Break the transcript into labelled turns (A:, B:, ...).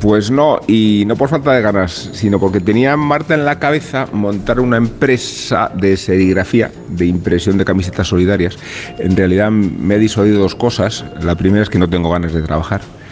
A: Pues no, y no por falta de ganas, sino porque tenía Marta en la cabeza montar una empresa de serigrafía, de impresión de camisetas solidarias. En realidad me he disuadido dos cosas. La primera es que no tengo ganas de trabajar.